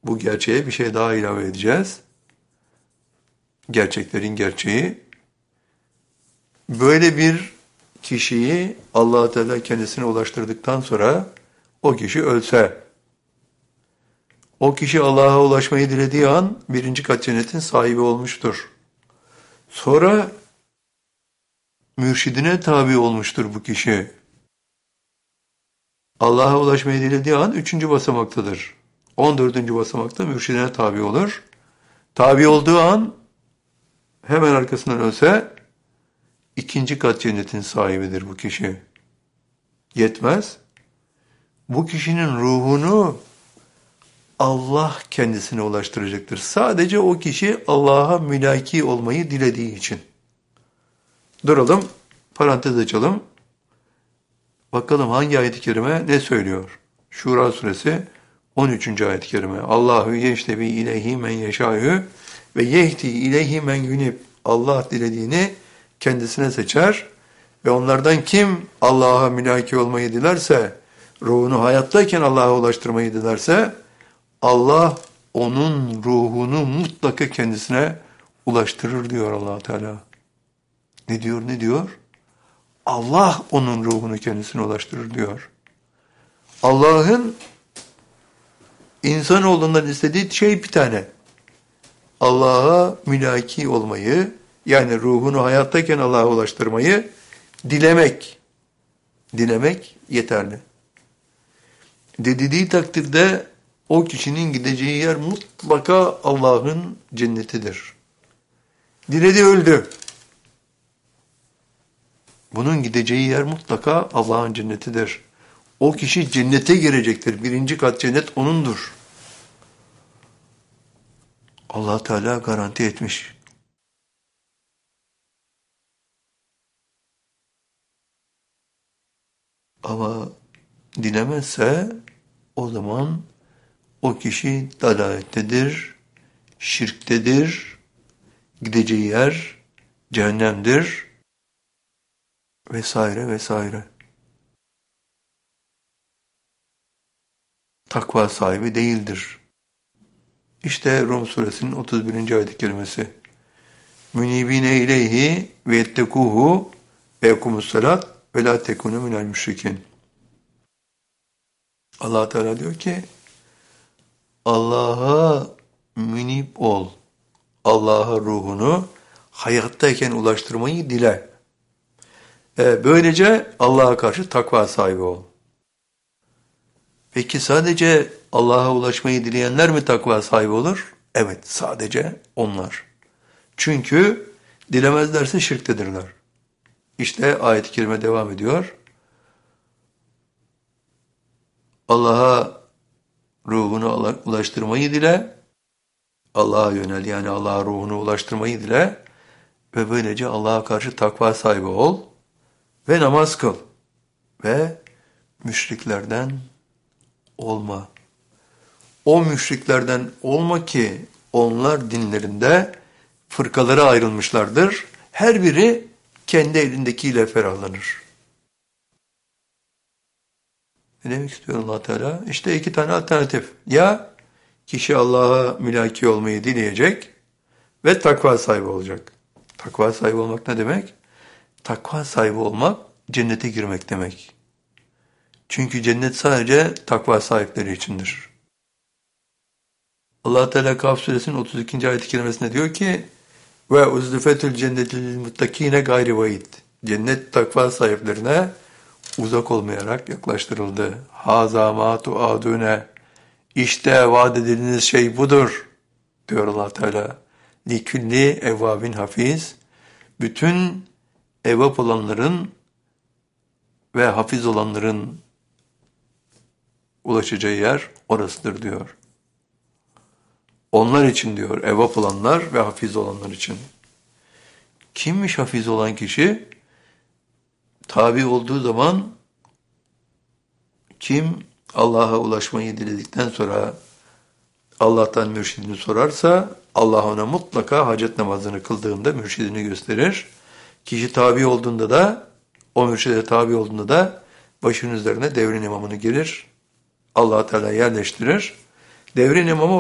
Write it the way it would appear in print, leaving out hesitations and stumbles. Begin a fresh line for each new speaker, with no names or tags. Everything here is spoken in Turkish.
bu gerçeğe bir şey daha ilave edeceğiz. Gerçeklerin gerçeği. Böyle bir kişiyi Allah Teala kendisine ulaştırdıktan sonra o kişi ölse, o kişi Allah'a ulaşmayı dilediği an birinci kat cennetin sahibi olmuştur. Sonra mürşidine tabi olmuştur bu kişi. Allah'a ulaşmayı dilediği an üçüncü basamaktadır. 14. basamakta mürşidine tabi olur. Tabi olduğu an hemen arkasından ölse ikinci kat cennetin sahibidir bu kişi. Yetmez. Bu kişinin ruhunu Allah kendisine ulaştıracaktır. Sadece o kişi Allah'a mülaki olmayı dilediği için. Duralım, parantez açalım. Bakalım hangi ayet-i kerime ne söylüyor? Şura suresi 13. ayet-i kerime. Allahu yeştebi ileyhi men yeşâhü ve yehdi ileyhi men yunib. Allah dilediğini kendisine seçer ve onlardan kim Allah'a mülaki olmayı dilerse, ruhunu hayattayken Allah'a ulaştırmayı dilerse, Allah onun ruhunu mutlaka kendisine ulaştırır diyor Allah Teala. Ne diyor, ne diyor? Allah onun ruhunu kendisine ulaştırır diyor. Allah'ın insanoğlundan istediği şey bir tane. Allah'a mülaki olmayı, yani ruhunu hayattayken Allah'a ulaştırmayı dilemek. Dilemek yeterli. Dediği takdirde o kişinin gideceği yer mutlaka Allah'ın cennetidir. Diledi öldü. Bunun gideceği yer mutlaka Allah'ın cennetidir. O kişi cennete girecektir. Birinci kat cennet onundur. Allah Teala garanti etmiş. Ama dilemezse o zaman o kişi dalalettedir, şirktedir, gideceği yer cehennemdir vesaire vesaire. Takva sahibi değildir. İşte Rum suresinin 31. ayet-i kerimesi. Münibine ileyhi ve yettekuhu ve yekumussalat ve la tekunu minel müşrikin. Allah Teala diyor ki, Allah'a münib ol. Allah'a ruhunu hayattayken ulaştırmayı dile. Böylece Allah'a karşı takva sahibi ol. Peki sadece Allah'a ulaşmayı dileyenler mi takva sahibi olur? Evet, sadece onlar. Çünkü dilemezlerse şirktedirler. İşte ayet-i kerime devam ediyor. Allah'a ruhunu ulaştırmayı dile, Allah'a yönel, yani Allah'a ruhunu ulaştırmayı dile ve böylece Allah'a karşı takva sahibi ol ve namaz kıl ve müşriklerden olma. O müşriklerden olma ki onlar dinlerinde fırkalara ayrılmışlardır. Her biri kendi elindekiyle ferahlanır. Ne demek istiyor Allah Teala? İşte iki tane alternatif. Ya kişi Allah'a mülaki olmayı dileyecek ve takva sahibi olacak. Takva sahibi olmak ne demek? Takva sahibi olmak cennete girmek demek. Çünkü cennet sadece takva sahipleri içindir. Allah Teala Kaf suresinin 32. ayet-i kerimesinde diyor ki: "Ve uzlifetul cenneti lil muttakine gayri vaid." Cennet takva sahiplerine uzak olmayarak yaklaştırıldı. Haza ma tuadune. İşte vaat edildiğiniz şey budur diyor Allah Teala. Likülli evvabin hafiz. Bütün evvap olanların ve hafiz olanların ulaşacağı yer orasıdır diyor. Onlar için diyor, evvap olanlar ve hafiz olanlar için. Kimmiş hafiz olan kişi? Tabi olduğu zaman kim Allah'a ulaşmayı diledikten sonra Allah'tan mürşidini sorarsa Allah ona mutlaka hacet namazını kıldığında mürşidini gösterir. Kişi tabi olduğunda da, o mürşide tabi olduğunda da başının üzerine devrin imamını gelir. Allah Teala yerleştirir. Devrin imamı